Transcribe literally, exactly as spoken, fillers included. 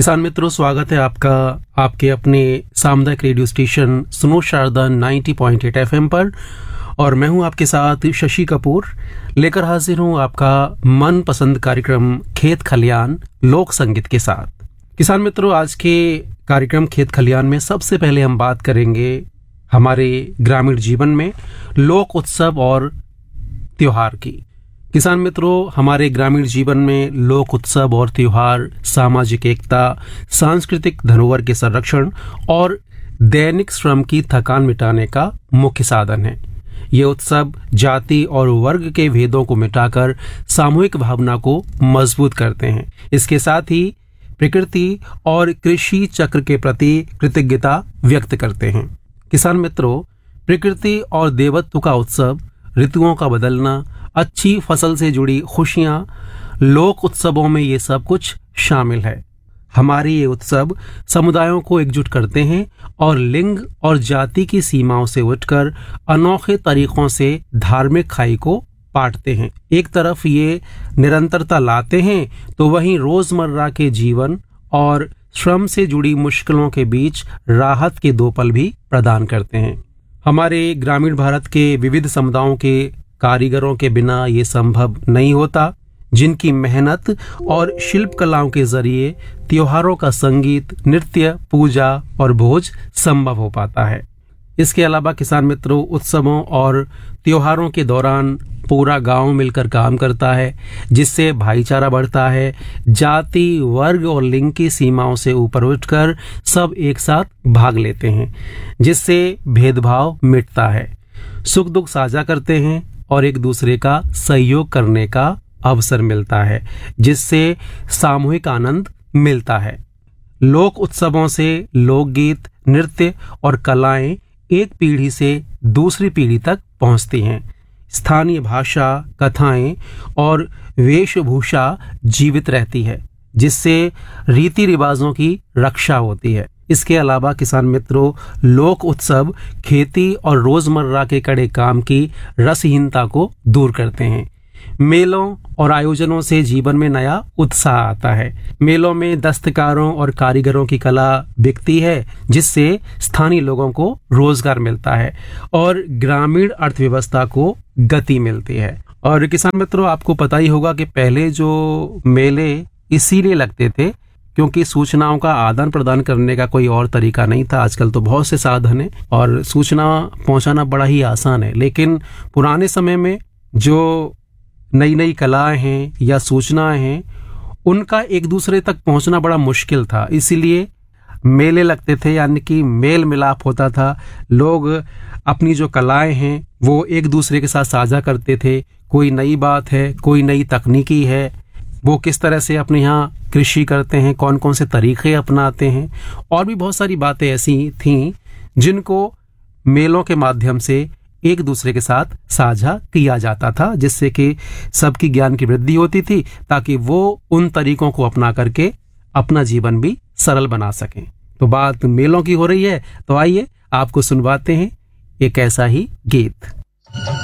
किसान मित्रों, स्वागत है आपका आपके अपने सामुदायिक रेडियो स्टेशन सुनो शारदा नब्बे पॉइंट आठ एफएम पर। और मैं हूं आपके साथ शशि कपूर, लेकर हाजिर हूं आपका मन पसंद कार्यक्रम खेत खलियान लोक संगीत के साथ। किसान मित्रों, आज के कार्यक्रम खेत खलियान में सबसे पहले हम बात करेंगे हमारे ग्रामीण जीवन में लोक उत्सव और त्योहार की। किसान मित्रों, हमारे ग्रामीण जीवन में लोक उत्सव और त्योहार सामाजिक एकता, सांस्कृतिक धरोहर के संरक्षण और दैनिक श्रम की थकान मिटाने का मुख्य साधन है। ये उत्सव जाति और वर्ग के भेदों को मिटाकर सामूहिक भावना को मजबूत करते हैं। इसके साथ ही प्रकृति और कृषि चक्र के प्रति कृतज्ञता व्यक्त करते हैं। किसान मित्रों, प्रकृति और देवत्व का उत्सव, ऋतुओं का बदलना, अच्छी फसल से जुड़ी खुशियां, लोक उत्सवों में ये सब कुछ शामिल है। हमारे ये उत्सव समुदायों को एकजुट करते हैं और लिंग और जाति की सीमाओं से उठकर अनोखे तरीकों से धार्मिक खाई को पाटते हैं। एक तरफ ये निरंतरता लाते हैं तो वहीं रोजमर्रा के जीवन और श्रम से जुड़ी मुश्किलों के बीच राहत के दो पल भी प्रदान करते हैं। हमारे ग्रामीण भारत के विविध समुदायों के कारीगरों के बिना ये संभव नहीं होता, जिनकी मेहनत और शिल्प कलाओं के जरिए त्योहारों का संगीत, नृत्य, पूजा और भोज संभव हो पाता है। इसके अलावा किसान मित्रों, उत्सवों और त्योहारों के दौरान पूरा गांव मिलकर काम करता है, जिससे भाईचारा बढ़ता है। जाति, वर्ग और लिंग की सीमाओं से ऊपर उठकर सब एक साथ भाग लेते हैं, जिससे भेदभाव मिटता है। सुख दुख साझा करते हैं और एक दूसरे का सहयोग करने का अवसर मिलता है, जिससे सामूहिक आनंद मिलता है। लोक उत्सवों से लोकगीत, नृत्य और कलाएं एक पीढ़ी से दूसरी पीढ़ी तक पहुंचती हैं। स्थानीय भाषा, कथाएं और वेशभूषा जीवित रहती है, जिससे रीति रिवाजों की रक्षा होती है। इसके अलावा किसान मित्रों, लोक उत्सव खेती और रोजमर्रा के कड़े काम की रसहीनता को दूर करते हैं। मेलों और आयोजनों से जीवन में नया उत्साह आता है। मेलों में दस्तकारों और कारीगरों की कला बिकती है, जिससे स्थानीय लोगों को रोजगार मिलता है और ग्रामीण अर्थव्यवस्था को गति मिलती है। और किसान मित्रों, आपको पता ही होगा कि पहले जो मेले इसीलिए लगते थे क्योंकि सूचनाओं का आदान प्रदान करने का कोई और तरीका नहीं था। आजकल तो बहुत से साधन हैं और सूचना पहुंचाना बड़ा ही आसान है, लेकिन पुराने समय में जो नई नई कलाएं हैं या सूचनाएं हैं, उनका एक दूसरे तक पहुंचना बड़ा मुश्किल था। इसीलिए मेले लगते थे, यानी कि मेल मिलाप होता था। लोग अपनी जो कलाएं हैं वो एक दूसरे के साथ साझा करते थे। कोई नई बात है, कोई नई तकनीकी है, वो किस तरह से अपने यहाँ कृषि करते हैं, कौन कौन से तरीके अपनाते हैं, और भी बहुत सारी बातें ऐसी थीं जिनको मेलों के माध्यम से एक दूसरे के साथ साझा किया जाता था, जिससे कि सबकी ज्ञान की वृद्धि होती थी, ताकि वो उन तरीकों को अपना करके अपना जीवन भी सरल बना सकें। तो बात मेलों की हो रही है, तो आइए आपको सुनवाते हैं एक ऐसा ही गीत।